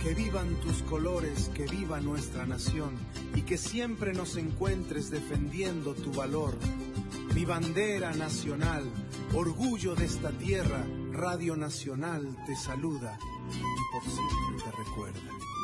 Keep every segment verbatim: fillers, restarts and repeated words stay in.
Que vivan tus colores, que viva nuestra nación y que siempre nos encuentres defendiendo tu valor. Mi bandera nacional, orgullo de esta tierra, Radio Nacional te saluda y por siempre te recuerda.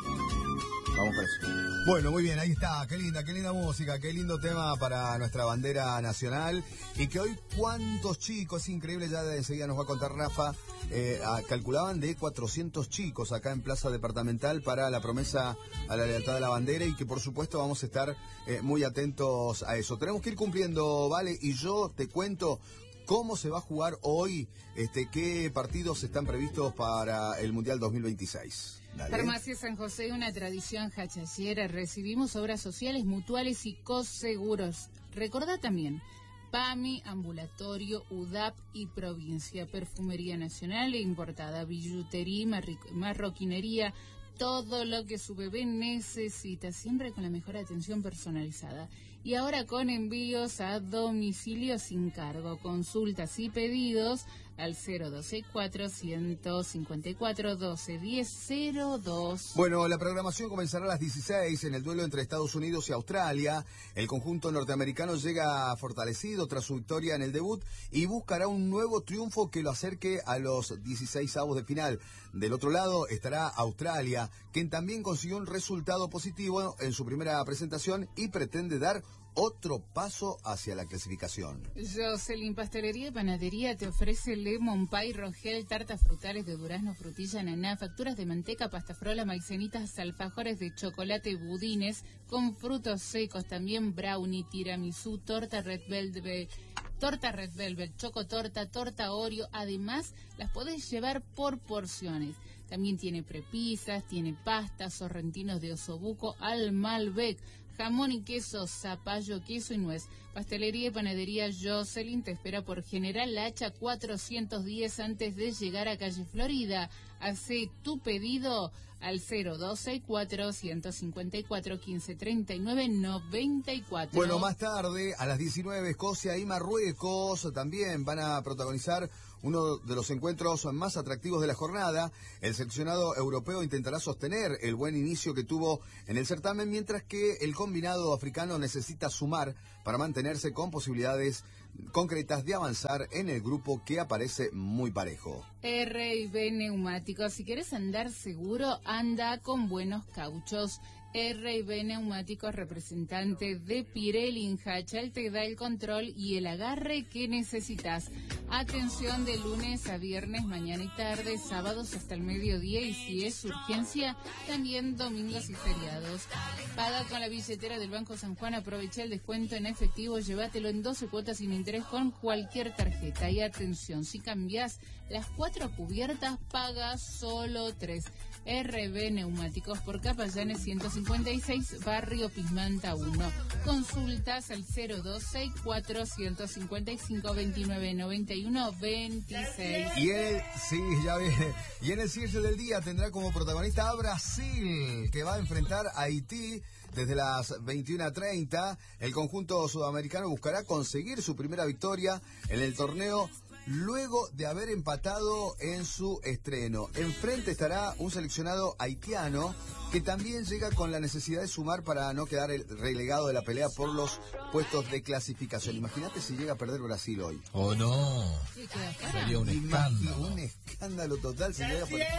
Vamos por eso. Bueno, muy bien, ahí está, qué linda, qué linda música, qué lindo tema para nuestra bandera nacional. Y que hoy cuántos chicos, es increíble, ya de enseguida nos va a contar Rafa, eh, a, calculaban de cuatrocientos chicos acá en Plaza Departamental para la promesa a la lealtad de la bandera y que por supuesto vamos a estar eh, muy atentos a eso. Tenemos que ir cumpliendo, ¿vale? Y yo te cuento cómo se va a jugar hoy, este, qué partidos están previstos para el Mundial dos mil veintiséis. Dale. Farmacia San José, una tradición hachallera. Recibimos obras sociales, mutuales y coseguros. Recordá también, PAMI, ambulatorio, U D A P y provincia, perfumería nacional e importada, billutería, marroquinería, todo lo que su bebé necesita, siempre con la mejor atención personalizada. Y ahora con envíos a domicilio sin cargo, consultas y pedidos al cero dos cuatro, uno cinco cuatro, doce diez cero dos. Bueno, la programación comenzará a las dieciséis en el duelo entre Estados Unidos y Australia. El conjunto norteamericano llega fortalecido tras su victoria en el debut y buscará un nuevo triunfo que lo acerque a los dieciseisavos de final. Del otro lado estará Australia, quien también consiguió un resultado positivo en su primera presentación y pretende dar otro paso hacia la clasificación. Jocelyn Pastelería y Panadería te ofrece lemon pie, rogel, tartas frutales de durazno, frutilla, ananá, facturas de manteca, pasta frola, maicenitas, alfajores de chocolate, budines con frutos secos, también brownie, tiramisú, torta red velvet, torta red velvet, chocotorta, torta Oreo. Además, las podés llevar por porciones. También tiene prepisas, tiene pastas, sorrentinos de osobuco al Malbec, jamón y queso, zapallo, queso y nuez. Pastelería y Panadería Jocelyn te espera por General Hacha cuatrocientos diez antes de llegar a Calle Florida. Hace tu pedido al cero dos seis cuatro, uno cinco cuatro, uno cinco tres nueve, nueve cuatro. Bueno, más tarde, a las diecinueve, Escocia y Marruecos también van a protagonizar uno de los encuentros más atractivos de la jornada. El seleccionado europeo intentará sostener el buen inicio que tuvo en el certamen, mientras que el combinado africano necesita sumar para mantenerse con posibilidades concretas de avanzar en el grupo que aparece muy parejo. R y B Neumáticos, si quieres andar seguro, anda con buenos cauchos. R y B Neumáticos, representante de Pirelli en Hachal, te da el control y el agarre que necesitas. Atención de lunes a viernes, mañana y tarde, sábados hasta el mediodía y si es urgencia, también domingos y feriados. Paga con la billetera del Banco San Juan, aprovecha el descuento en efectivo, llévatelo en doce cuotas sin interés con cualquier tarjeta. Y atención, si cambias las cuatro cubiertas, paga solo tres. R B Neumáticos por Capallanes ciento cincuenta y seis, Barrio Pismanta uno. Consultas al cero dos seis cuatro, uno cinco cinco, veintinueve noventa y uno, veintiséis. Y él, sí, ya viene. Y en el cierre del día tendrá como protagonista a Brasil, que va a enfrentar a Haití desde las veintiuna treinta. El conjunto sudamericano buscará conseguir su primera victoria en el torneo luego de haber empatado en su estreno. Enfrente estará un seleccionado haitiano que también llega con la necesidad de sumar para no quedar el relegado de la pelea por los puestos de clasificación. Imagínate si llega a perder Brasil hoy. Oh, no. Sí, queda Sería un escándalo. Un escándalo total. Si llega a perder.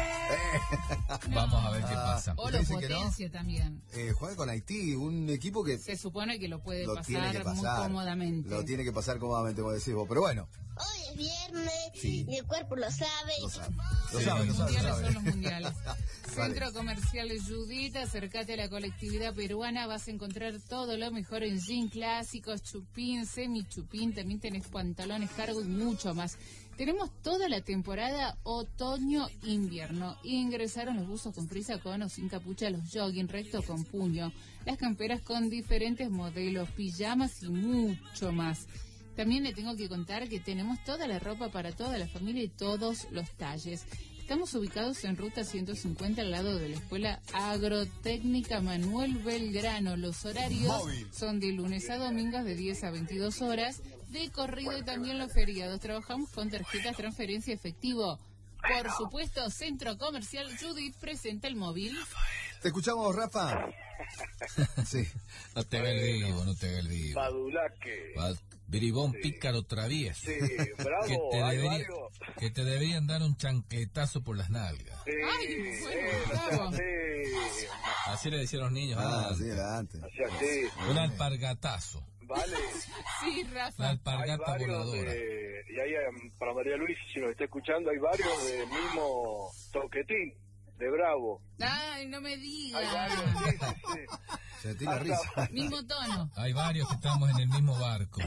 Vamos a ver qué pasa. O lo potencia también. Eh, juega con Haití, un equipo que Se supone que lo puede lo tiene pasar, que pasar muy cómodamente. Lo tiene que pasar cómodamente, como decís vos. Pero bueno. Hoy es viernes, Sí. mi cuerpo lo sabe. Lo sabe. Lo Sí. sabe, lo Los sabe, lo mundiales sabe. son los mundiales. Vale. Centro Comercial Judith, acércate a la colectividad peruana, vas a encontrar todo lo mejor en jean clásicos, chupín, semi chupín, también tenés pantalones cargo y mucho más. Tenemos toda la temporada otoño-invierno. Ingresaron los buzos con frisa, con o sin capucha, los jogging recto con puño, las camperas con diferentes modelos, pijamas y mucho más. También le tengo que contar que tenemos toda la ropa para toda la familia y todos los talles. Estamos ubicados en Ruta ciento cincuenta al lado de la Escuela Agrotécnica Manuel Belgrano. Los horarios Móvil. son de lunes a domingos de diez a veintidós horas, de corrido y también los feriados. Trabajamos con tarjetas, transferencia, efectivo. por supuesto, Centro Comercial Judith presenta el móvil. Te escuchamos, Rafa. Sí. No te ve el vivo, no te ve el vivo. Badulaque. Bad- Bribón Sí. pícaro travieso. Sí, bravo, que, te hay debería- varios. que te deberían dar un chancletazo por las nalgas. Sí, Ay, bueno, eh, bravo. sí, Así le decían los niños. Ah, antes. sí, adelante. así, así. Un alpargatazo. Vale. Sí, Una Rafa. Hay alpargata varios voladora. de, y ahí em, para María Luisa, si nos está escuchando, hay varios del mismo toquetín, de Bravo. Ay, no me Hay digas. varios, sí, sí, sí. Se te la risa. Mismo tono. Hay varios que estamos en el mismo barco.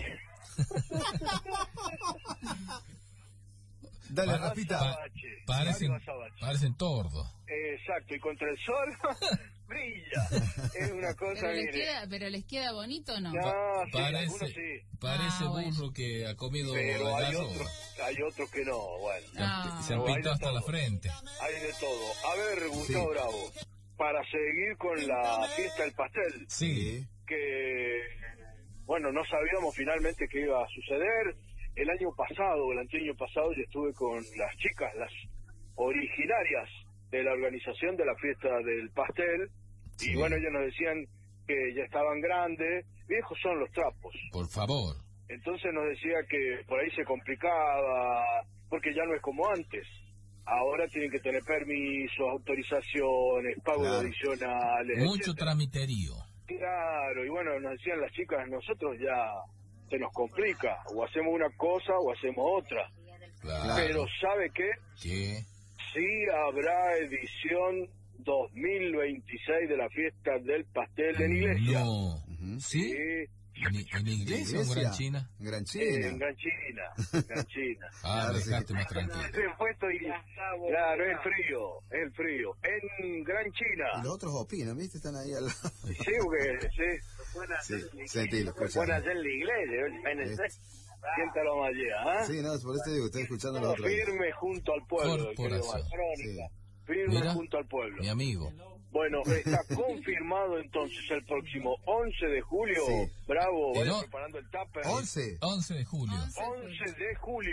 Dale, Pa- Rafita. pa- Azabache, parecen, Mario Azabache. parecen tordos. Exacto, y contra el sol brilla. Es una cosa, Pero les mire. queda, pero les queda bonito o no. No, sí, algunos Parece, sí. parece Ah, bueno. burro que ha comido Pero hay gallo. otros, hay otros que no, bueno. Se han, Ah. se han No, hay pintado de hasta la todo. frente. Hay de todo. A ver, Gustavo Sí. Bravo, para seguir con la fiesta del pastel, Sí. que, bueno, no sabíamos finalmente qué iba a suceder. El año pasado, el anteaño pasado, yo estuve con las chicas, las originarias de la organización de la fiesta del pastel, Sí. y bueno, ellos nos decían que ya estaban grandes, viejos son los trapos. Por favor. Entonces nos decía que por ahí se complicaba, porque ya no es como antes. Ahora tienen que tener permisos, autorizaciones, pagos Claro. adicionales. Mucho etcétera. tramiterío. Claro, y bueno, nos decían las chicas, nosotros ya se nos complica, o hacemos una cosa o hacemos otra. Claro. Pero ¿sabe qué? ¿Qué? Sí habrá edición dos mil veintiséis de la fiesta del pastel en iglesia. No. Ujú. ¿Sí? Sí, ¿En, en iglesia o en Gran China? Gran en China. Gran China, en Gran China. Ah, Claro, dejaste sí. más tranquilo. He puesto y... Claro, es frío, es frío. En Gran Y China. los otros opinan, ¿viste? Están ahí al lado. Sí, porque sí. Sí, sentilo, Pueden escuchalo. hacer la iglesia, imagínense. ¿Quién te lo mallea, ah? Sí, no, por eso te digo, estoy escuchando los otros. Firme junto al pueblo, querido Corporación. Marcrónica. Sí. Firme Mira, junto al pueblo. Mi amigo. Bueno, está confirmado entonces el próximo once de julio. Sí. Bravo, vaya ¿No? preparando el tupper. ¿once? once de julio. once de julio.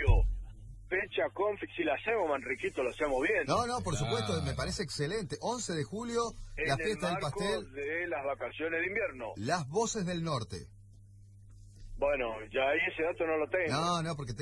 Fecha confi... Si la hacemos, Manriquito, lo hacemos bien. No, no, por Claro. supuesto, me parece excelente. once de julio, en la el fiesta del marco pastel, de las vacaciones de invierno. las voces del norte. Bueno, ya ahí ese dato no lo tengo. No, no, porque